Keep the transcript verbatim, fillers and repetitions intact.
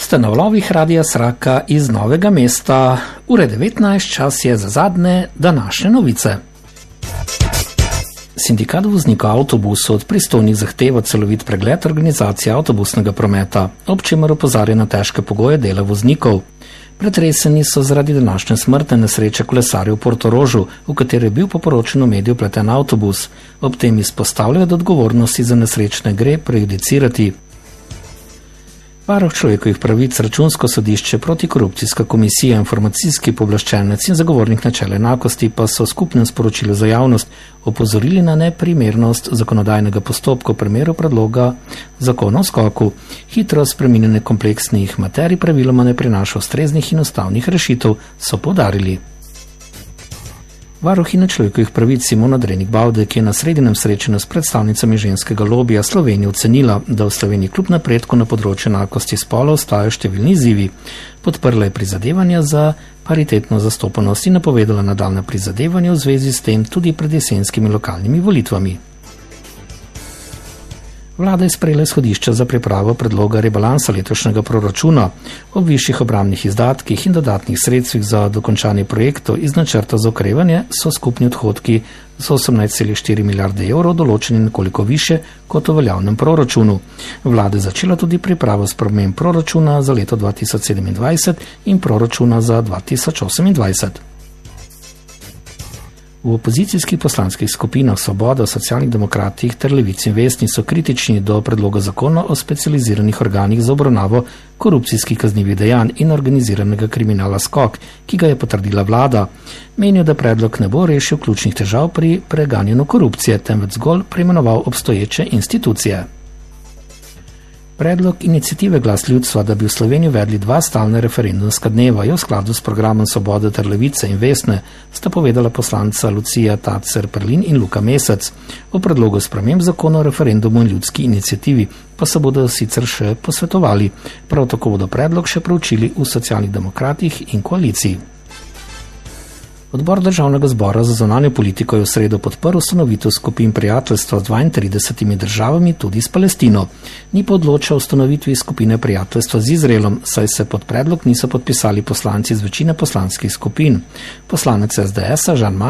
Ste na valovih Radia Sraka iz Novega mesta. Ure devetnajst, čas je za zadnje današnje novice. Sindikat voznikov avtobusov od pristojnih zahteva celovit pregled organizacije avtobusnega prometa, ob čemer opozarja na težke pogoje dela voznikov. Pretreseni so zaradi današnje smrtne nesreče kolesarjev v Portorožu, v kateri je bil po poročanju medijev pleten avtobus. Ob tem izpostavljajo, da odgovornosti za nesrečne gre prejudicirati. Varuh človekovih pravic, Računsko sodišče, Protikorupcijska komisija, informacijski pooblaščenec in zagovornik načela enakosti pa so v skupnem sporočilu za javnost opozorili na neprimernost zakonodajnega postopka v primeru predloga zakona o skoku. Hitro spreminjanje kompleksnih materij praviloma ne prinaša ustreznih in ustavnih rešitev, so poudarili. Varuhinja človekovih pravic Simona Drenik-Bavdek je na sredinem srečanju s predstavnicami ženskega lobija Slovenije ocenila, da v Sloveniji kljub napredku na področju enakosti spolov ostajajo številni izzivi. Podprla je prizadevanja za paritetno zastopanost in napovedala nadaljnje prizadevanje v zvezi s tem tudi pred jesenskimi lokalnimi volitvami. Vlada je sprejela izhodišča za pripravo predloga rebalansa letošnjega proračuna. Ob višjih obrambnih izdatkih in dodatnih sredstvih za dokončanje projektov iz načrta za okrevanje so skupni odhodki z osemnajst celih štiri milijarde evrov določeni nekoliko više kot v veljavnem proračunu. Vlada je začela tudi pripravo sprememb proračuna za leto dva tisoč sedemindvajset in proračuna za dva tisoč osemindvajset. V opozicijskih poslanskih skupinah Svoboda, Socialnih demokratih ter Levici in Vesni so kritični do predloga zakona o specializiranih organih za obravnavo korupcijskih kaznivih dejanj in organiziranega kriminala skok, ki ga je potrdila vlada. Menijo, da predlog ne bo rešil ključnih težav pri preganjanju korupcije, temveč zgolj preimenoval obstoječe institucije. Predlog iniciative Glas ljudstva, da bi v Sloveniji uvedli dva stalna referendumska dneva, je v skladu s programom Svobode ter Levice in Vesne, sta povedala poslanca Lucija Tacer-Perlin in Luka Mesec. O predlogu sprememb zakona o referendumu in ljudski iniciativi pa se bodo sicer še posvetovali. Prav tako bodo predlog še proučili v Socialnih demokratih in koaliciji. Odbor Državnega zbora za zunanjo politiko je v sredo podprl ustanovitev skupin prijateljstva z dvaintridesetimi državami, tudi s Palestino. Ni pa odločal o ustanovitvi skupine prijateljstva z Izraelom, saj se pod predlog niso podpisali poslanci z večine poslanskih skupin. Poslanec es de esa Žan